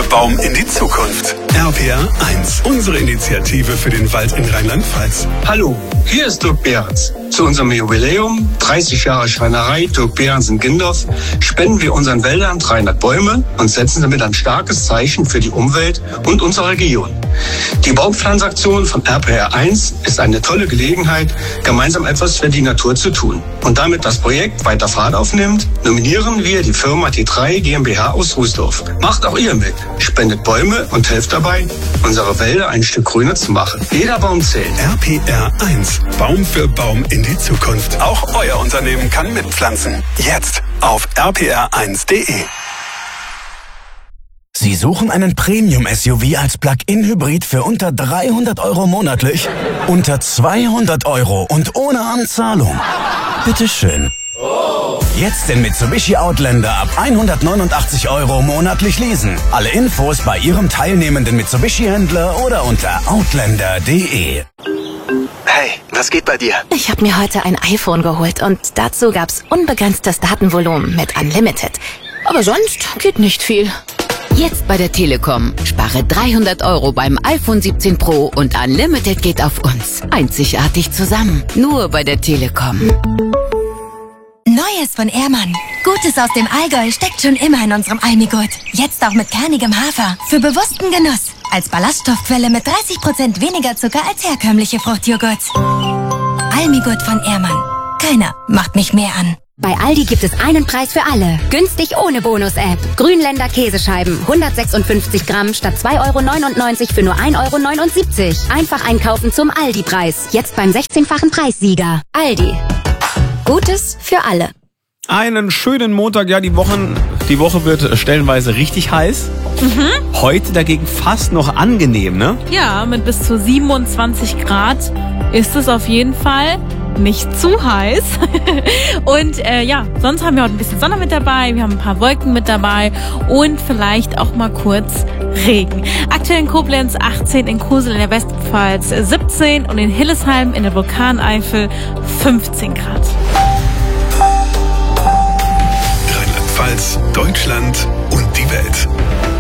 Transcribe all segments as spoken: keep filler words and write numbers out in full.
Baum in die Zukunft. R P R eins, unsere Initiative für den Wald in Rheinland-Pfalz. Hallo, hier ist Dirk Behrens. Zu unserem Jubiläum, dreißig Jahre Schreinerei Dirk Behrens in Gindorf, spenden wir unseren Wäldern dreihundert Bäume und setzen damit ein starkes Zeichen für die Umwelt und unsere Region. Die Baumpflanzaktion von R P R eins ist eine tolle Gelegenheit, gemeinsam etwas für die Natur zu tun. Und damit das Projekt weiter Fahrt aufnimmt, nominieren wir die Firma T drei GmbH aus Rußdorf. Macht auch ihr mit, spendet Bäume und helft dabei, unsere Wälder ein Stück grüner zu machen. Jeder Baum zählt. R P R eins, Baum für Baum in die Zukunft. Auch euer Unternehmen kann mitpflanzen. Jetzt auf r p r eins punkt d e. Sie suchen einen Premium-S U V als Plug-in-Hybrid für unter dreihundert Euro monatlich? Unter zweihundert Euro und ohne Anzahlung? Bitteschön. Jetzt den Mitsubishi Outlander ab hundertneunundachtzig Euro monatlich leasen. Alle Infos bei Ihrem teilnehmenden Mitsubishi-Händler oder unter outlander punkt d e. Hey, was geht bei dir? Ich habe mir heute ein iPhone geholt und dazu gab's unbegrenztes Datenvolumen mit Unlimited. Aber sonst geht nicht viel. Jetzt bei der Telekom. Spare dreihundert Euro beim iPhone siebzehn Pro und Unlimited geht auf uns. Einzigartig zusammen. Nur bei der Telekom. Neues von Ehrmann. Gutes aus dem Allgäu steckt schon immer in unserem Almigurt. Jetzt auch mit kernigem Hafer. Für bewussten Genuss. Als Ballaststoffquelle mit dreißig Prozent weniger Zucker als herkömmliche Fruchtjoghurts. Almigurt von Ehrmann. Keiner macht mich mehr an. Bei Aldi gibt es einen Preis für alle. Günstig ohne Bonus-App. Grünländer Käsescheiben. hundertsechsundfünfzig Gramm statt zwei Euro neunundneunzig für nur ein Euro neunundsiebzig. Einfach einkaufen zum Aldi-Preis. Jetzt beim sechzehnfachen Preissieger. Aldi. Gutes für alle. Einen schönen Montag. Ja, die, Wochen, die Woche wird stellenweise richtig heiß. Mhm. Heute dagegen fast noch angenehm, ne? Ja, mit bis zu siebenundzwanzig Grad ist es auf jeden Fall nicht zu heiß. Und äh, ja, sonst haben wir heute ein bisschen Sonne mit dabei, wir haben ein paar Wolken mit dabei und vielleicht auch mal kurz Regen. Aktuell in Koblenz achtzehn, in Kusel in der Westpfalz siebzehn und in Hillesheim in der Vulkaneifel fünfzehn Grad. Rheinland-Pfalz, Deutschland und die Welt.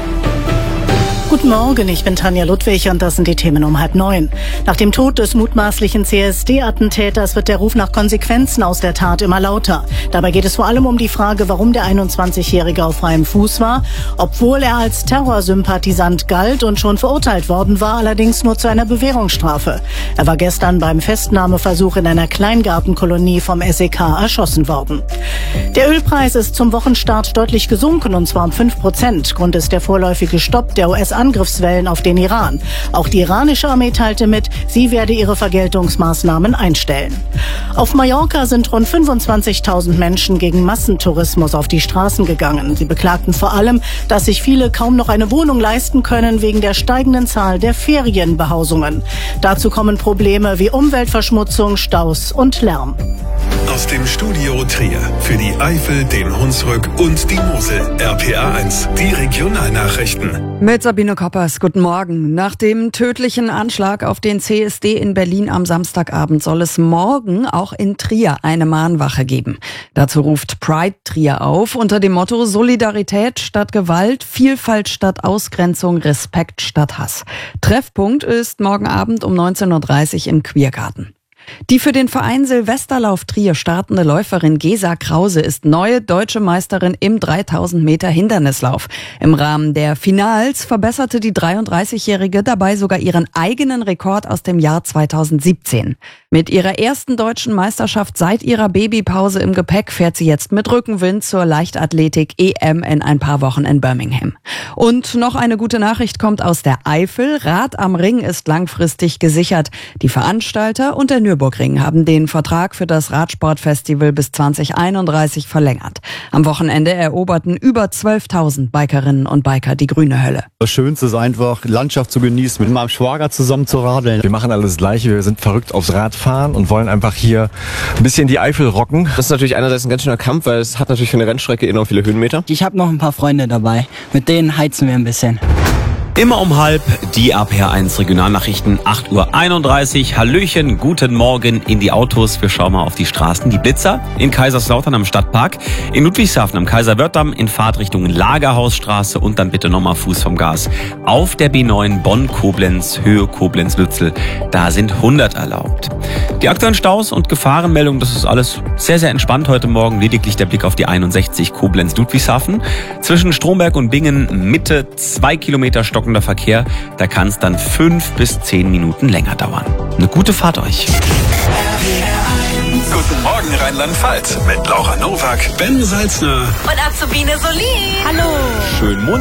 Guten Morgen, ich bin Tanja Ludwig und das sind die Themen um halb neun. Nach dem Tod des mutmaßlichen C S D-Attentäters wird der Ruf nach Konsequenzen aus der Tat immer lauter. Dabei geht es vor allem um die Frage, warum der einundzwanzigjährige auf freiem Fuß war, obwohl er als Terrorsympathisant galt und schon verurteilt worden war, allerdings nur zu einer Bewährungsstrafe. Er war gestern beim Festnahmeversuch in einer Kleingartenkolonie vom S E K erschossen worden. Der Ölpreis ist zum Wochenstart deutlich gesunken, und zwar um fünf Prozent. Grund ist der vorläufige Stopp der U S-Angriffswellen auf den Iran. Auch die iranische Armee teilte mit, sie werde ihre Vergeltungsmaßnahmen einstellen. Auf Mallorca sind rund fünfundzwanzigtausend Menschen gegen Massentourismus auf die Straßen gegangen. Sie beklagten vor allem, dass sich viele kaum noch eine Wohnung leisten können wegen der steigenden Zahl der Ferienbehausungen. Dazu kommen Probleme wie Umweltverschmutzung, Staus und Lärm. Aus dem Studio Trier für die Eifel, den Hunsrück und die Mosel. R P R eins, die Regionalnachrichten. Mit Sabine Koppers, guten Morgen. Nach dem tödlichen Anschlag auf den C S D in Berlin am Samstagabend soll es morgen auch in Trier eine Mahnwache geben. Dazu ruft Pride Trier auf unter dem Motto Solidarität statt Gewalt, Vielfalt statt Ausgrenzung, Respekt statt Hass. Treffpunkt ist morgen Abend um neunzehn Uhr dreißig im Queergarten. Die für den Verein Silvesterlauf Trier startende Läuferin Gesa Krause ist neue deutsche Meisterin im dreitausend Meter Hindernislauf. Im Rahmen der Finals verbesserte die dreiunddreißigjährige dabei sogar ihren eigenen Rekord aus dem Jahr zweitausendsiebzehn. Mit ihrer ersten deutschen Meisterschaft seit ihrer Babypause im Gepäck fährt sie jetzt mit Rückenwind zur Leichtathletik-E M in ein paar Wochen in Birmingham. Und noch eine gute Nachricht kommt aus der Eifel. Rad am Ring ist langfristig gesichert. Die Veranstalter und der Nürburgring haben den Vertrag für das Radsportfestival bis zweitausendeinunddreißig verlängert. Am Wochenende eroberten über zwölftausend Bikerinnen und Biker die grüne Hölle. Das Schönste ist einfach, Landschaft zu genießen, mit meinem Schwager zusammen zu radeln. Wir machen alles Gleiche, wir sind verrückt aufs Radfahren und wollen einfach hier ein bisschen die Eifel rocken. Das ist natürlich einerseits ein ganz schöner Kampf, weil es hat natürlich für eine Rennstrecke enorm viele Höhenmeter. Ich habe noch ein paar Freunde dabei, mit denen heizen wir ein bisschen. Immer um halb die R P R eins Regionalnachrichten, acht Uhr einunddreißig. Hallöchen, guten Morgen in die Autos. Wir schauen mal auf die Straßen. Die Blitzer in Kaiserslautern am Stadtpark, in Ludwigshafen am Kaiserwörthdamm, in Fahrtrichtung Lagerhausstraße und dann bitte nochmal Fuß vom Gas. Auf der B neun Bonn-Koblenz, Höhe Koblenz-Lützel, da sind hundert erlaubt. Die aktuellen Staus und Gefahrenmeldungen, das ist alles sehr, sehr entspannt heute Morgen. Lediglich der Blick auf die einundsechzig Koblenz-Ludwigshafen. Zwischen Stromberg und Bingen Mitte zwei Kilometer stockender Verkehr. Da kann es dann fünf bis zehn Minuten länger dauern. Eine gute Fahrt euch. Guten Morgen Rheinland-Pfalz mit Laura Nowak, Ben Salzner Und Azubine Solin. Hallo. Schönen Montag.